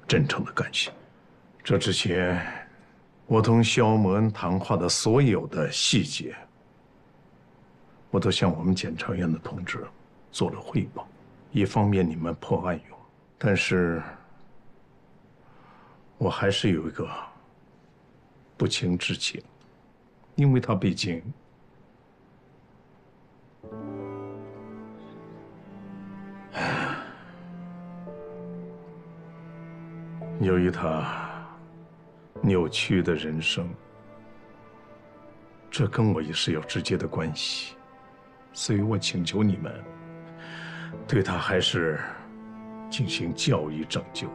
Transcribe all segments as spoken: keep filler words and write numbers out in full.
真诚的感谢。这之前，我同萧摩恩谈话的所有的细节，我都向我们检察院的同志做了汇报，以方便你们破案用。但是，我还是有一个不情之请，因为他毕竟由于他扭曲的人生，这跟我也是有直接的关系，所以我请求你们对他还是进行教育拯救。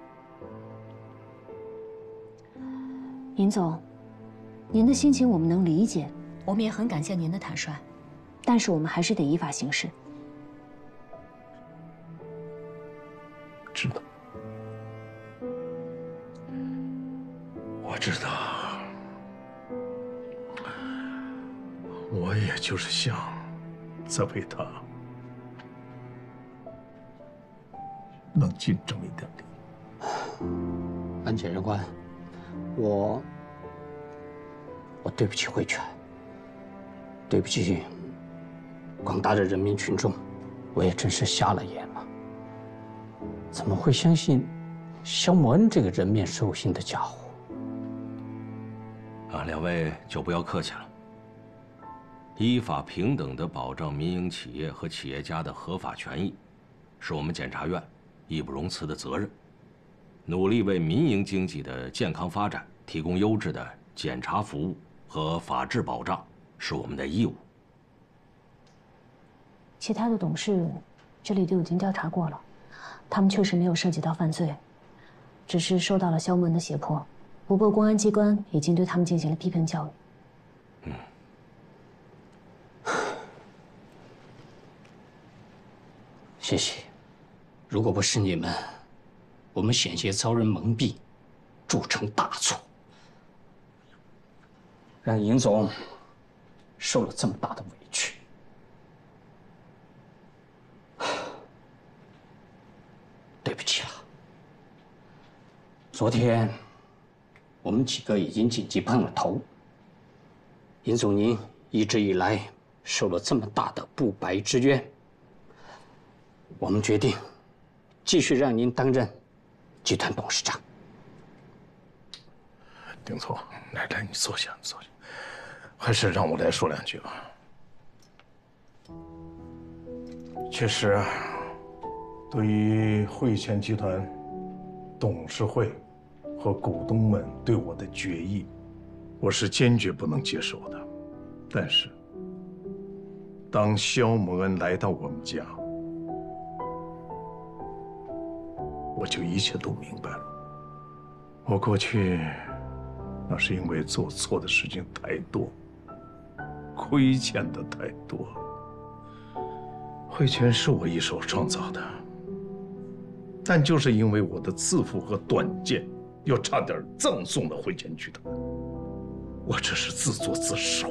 尹总，您的心情我们能理解， 我们也很感谢您的坦率， 但是我们还是得依法行事。 知道。我知道，我也就是想再为他能尽这么一点力。 安检察官，我我对不起慧泉，对不起广大的人民群众，我也真是瞎了眼了。怎么会相信萧摩恩这个人面兽心的家伙？ 啊，两位就不要客气了。依法平等地保障民营企业和企业家的合法权益，是我们检察院义不容辞的责任。努力为民营经济的健康发展提供优质的检察服务和法治保障，是我们的义务。 其他的董事，这里都已经调查过了，他们确实没有涉及到犯罪，只是受到了萧摩恩的胁迫。不过，公安机关已经对他们进行了批评教育。 嗯， 谢谢。如果不是你们，我们险些遭人蒙蔽，铸成大错，让尹总受了这么大的委屈。对不起了。昨天。我们几个已经紧急碰了头。尹总，您一直以来受了这么大的不白之冤，我们决定继续让您担任集团董事长。 丁总，来来，你坐下，坐下。还是让我来说两句吧。确实啊，对于汇泉集团董事会和股东们对我的决议，我是坚决不能接受的。但是，当萧摩恩来到我们家，我就一切都明白了。我过去那是因为做错的事情太多，亏欠的太多。汇泉是我一手创造的，但就是因为我的自负和短见，又差点赠送了汇泉集团，我这是自作自受。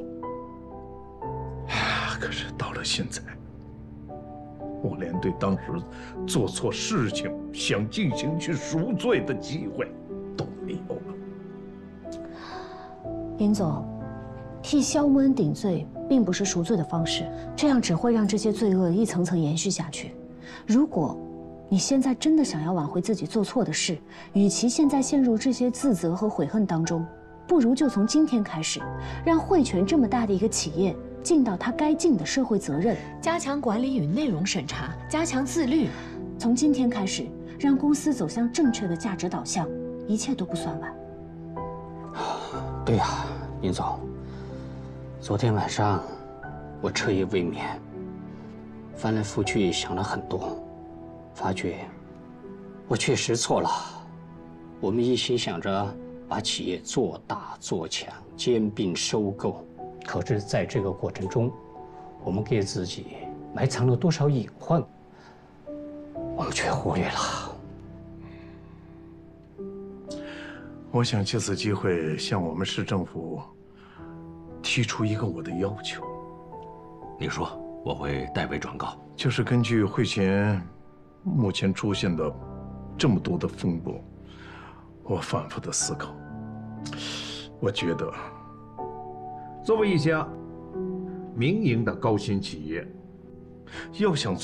啊！可是到了现在，我连对当时做错事情想进行去赎罪的机会都没有了。 尹总，替萧摩恩顶罪并不是赎罪的方式，这样只会让这些罪恶一层层延续下去。如果你现在真的想要挽回自己做错的事，与其现在陷入这些自责和悔恨当中，不如就从今天开始，让汇泉这么大的一个企业尽到它该尽的社会责任， 加强管理与内容审查，加强自律。 从今天开始，让公司走向正确的价值导向，一切都不算晚。 对呀，尹总，昨天晚上我彻夜未眠，翻来覆去想了很多。发觉我确实错了，我们一心想着把企业做大做强，兼并收购，可是在这个过程中，我们给自己埋藏了多少隐患，我们却忽略了。 我想借此机会向我们市政府提出一个我的要求。 你说，我会代为转告。 就是根据汇泉目前出现的这么多的风波， 我反复的思考，我觉得， 作为一家民营的高新企业， 要想做。